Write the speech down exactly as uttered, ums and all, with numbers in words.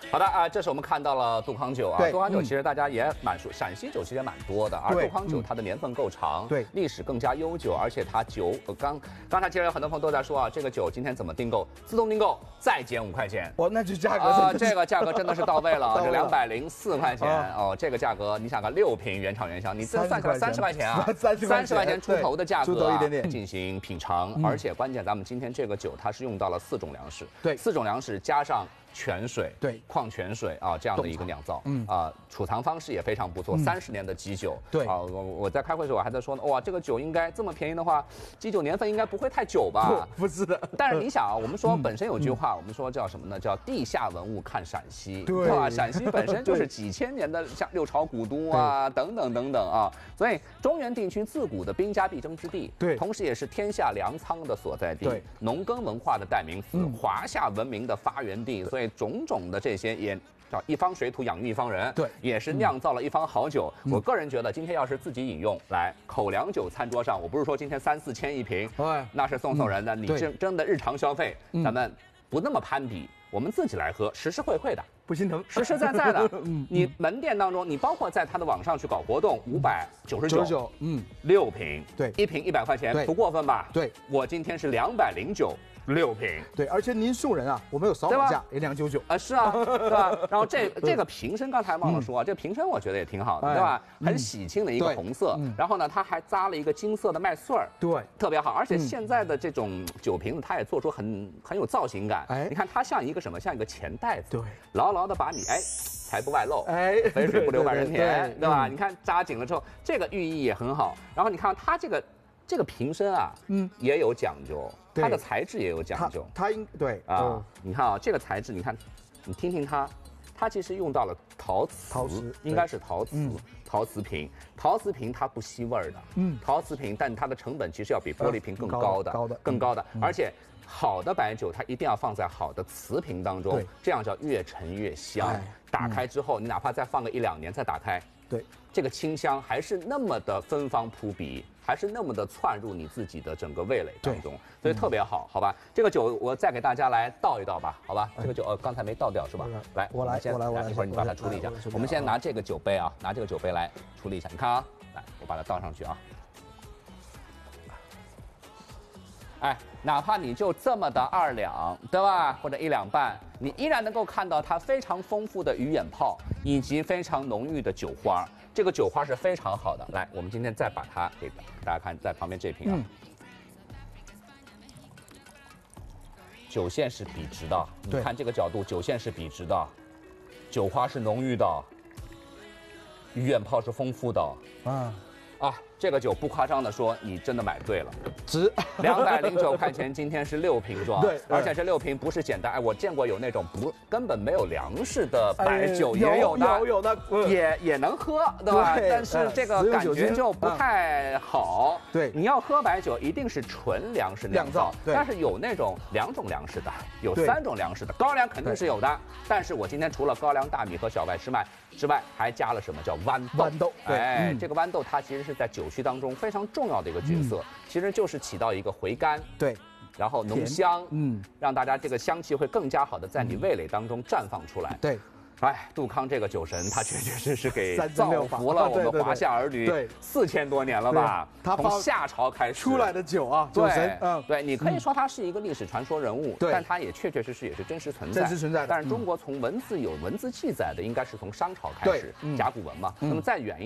好的啊，这是我们看到了杜康酒啊。 对杜康酒嗯其实大家也蛮熟，陕西酒其实也蛮多的，而对杜康酒它的年份够长， 对历史更加悠久，而且它酒呃刚刚才其实有很多朋友都在说啊，这个酒今天怎么订购？自动订购再减五块钱。 哦，那就价格啊， 真的是这个价格真的是到位了， 到位了这两百零四块钱啊哦，这个价格你想看六瓶原厂原香，你这算下来三十块钱啊， 三十三十块钱出头的价格、啊， 出头一点点进行品尝， 嗯而且关键咱们今天这个酒它是用到了四种粮食， 对四种粮食加上泉水， 对矿泉水啊这样的一个酿造， 嗯啊储藏方式也非常不错，三十年的基酒， 对啊我我在开会的时候我还在说呢，哇这个酒应该这么便宜的话，基酒年份应该不会太久吧？ 不是的， 但是你想啊，我们说嗯本身有句话，我们说叫什么呢？叫地下文物看陕西， 对吧？陕西本身就是几千年的像六朝古都啊，等等等等啊，所以中原地区自古的兵家必争之地， 对同时也是天下粮仓的所在地， 对， 农耕文化的代名词， 嗯华夏文明的发源地，所以种种的这些也。叫一方水土养育一方人， 对， 也是酿造了一方好酒。 嗯我个人觉得，今天要是自己饮用，来口粮酒餐桌上，我不是说今天三四千一瓶， 哎那是送送人的，你对真真的日常消费， 嗯咱们不那么攀比，我们自己来喝，实实惠惠的。 不心疼， 实实在在的， 嗯你门店当中，你包括在它的网上去搞活动，五百九十九， 九，嗯， 六瓶， 对一瓶一百块钱， 对不过分吧？ 对， 我今天是两百零九，六瓶。 对，而且您送人啊，我们有扫对吧码价，也两九九， 啊，是啊，对吧？然后这这个瓶身刚才忘了说啊，这个瓶身我觉得也挺好的， 哎对吧？ 嗯很喜庆的一个对红色嗯， 然后呢，它还扎了一个金色的麦穗儿， 对， 特别好。而且嗯现在的这种酒瓶子，它也做出很很有造型感。 哎你看它像一个什么？像一个钱袋子， 对， 牢牢的把你哎。财不外露， 哎肥水不流外人田， 对对对对吧？ 嗯你看扎紧了之后，这个寓意也很好。然后你看它这个这个瓶身啊， 嗯， 也有讲究， 对它的材质也有讲它究。 它应对啊，你看啊，这个材质，你看，你听听它，它其实用到了陶瓷， 陶瓷应该是陶瓷， 嗯陶瓷瓶，陶瓷瓶它不吸味儿的， 嗯陶瓷瓶，但它的成本其实要比玻璃瓶更呃高的， 高的更高的， 嗯而且。好的白酒，它一定要放在好的瓷瓶当中对， 这样叫越陈越香哎。 打开之后，你哪怕再放个一两年再打开， 对， 这个清香还是那么的芬芳扑鼻，还是那么的窜入你自己的整个味蕾当中，所以特别好，好吧？这个酒我再给大家来倒一倒吧，好吧？这个酒呃刚才没倒掉是吧？来， 我来们先我来我来一会儿你把它处理一下我来我来。 我们先拿这个酒杯啊，拿这个酒杯来处理一下。你看啊，来，我把它倒上去啊。哎，哪怕你就这么的二两，对吧？或者一两半，你依然能够看到它非常丰富的鱼眼泡，以及非常浓郁的酒花。这个酒花是非常好的。来，我们今天再把它给大家看，在旁边这瓶啊， 嗯酒线是笔直的，你对看这个角度，酒线是笔直的，酒花是浓郁的，鱼眼泡是丰富的。 啊， 啊，这个酒不夸张的说，你真的买对了。 值， 两百零九块钱，今天是六瓶装， 对而且这六瓶不是简单，哎，我见过有那种不根本没有粮食的白哎酒，也有的， 有有的，嗯也也能喝，对吧？ 对但是这个感觉就不太好。 对你要喝白酒，一定是纯粮食酿造酿造，对但是有那种两种粮食的，有对三种粮食的，高粱肯定是有的，但是我今天除了高粱、大米和小麦之外之外，还加了什么叫豌豆？ 豌豆对哎， 嗯这个豌豆它其实是在酒曲当中非常重要的一个角色，其实就是起到一个回甘。 对， 然后浓香， 嗯， 让大家这个香气会更加好的在你味蕾当中绽放出来。 对， 哎，杜康这个酒神，他确确实实给三造六法福了我对对对们华夏儿女对四千多年了吧？ 对他发从夏朝开始出来的酒啊，酒对神，嗯， 对，你可以说他是一个历史传说人物， 对但他也确确实实也是真实存在， 真实存在的但是中国从文字有文字记载的，应该是从商朝开始， 对嗯甲骨文嘛。那么再远一